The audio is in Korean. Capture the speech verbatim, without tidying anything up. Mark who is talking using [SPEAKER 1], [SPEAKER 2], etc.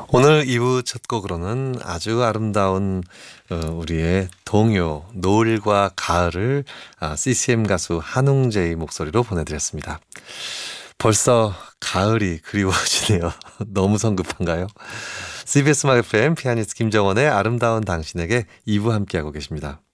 [SPEAKER 1] 오늘 이 부 첫 곡으로는 아주 아름다운 어, 우리의 동요 노을과 가을을 아, 씨씨엠 가수 한웅재의 목소리로 보내드렸습니다. 벌써 가을이 그리워지네요. 너무 성급한가요? 씨비에스 음악 에프엠 피아니스트 김정원의 아름다운 당신에게 이 부 함께하고 계십니다.